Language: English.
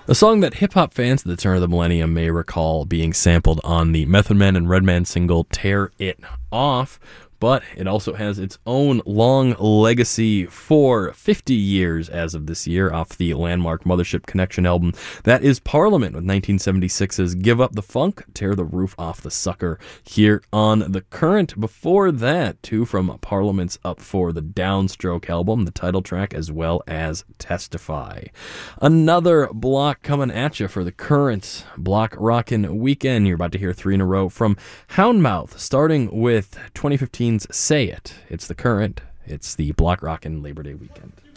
A song that hip-hop fans at the turn of the millennium may recall being sampled on the Method Man and Redman single Tear It Off, but it also has its own long legacy for 50 years as of this year off the landmark Mothership Connection album. That is Parliament with 1976's Give Up the Funk, Tear the Roof Off the Sucker here on The Current. Before that, two from Parliament's Up for the Downstroke album, the title track, as well as Testify. Another block coming at you for The Current Block Rockin' Weekend. You're about to hear three in a row from Houndmouth, starting with 2015's Say It. It's The Current. It's the Block Rockin' Labor Day weekend.